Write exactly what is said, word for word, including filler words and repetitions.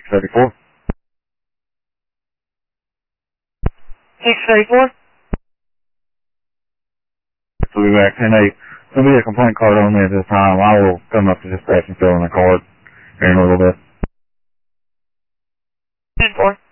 six thirty-four. six thirty-four? We'll be back ten eight. There'll be a complaint card on me at this time. I will come up to dispatch and fill in the card here in a little bit. ten four.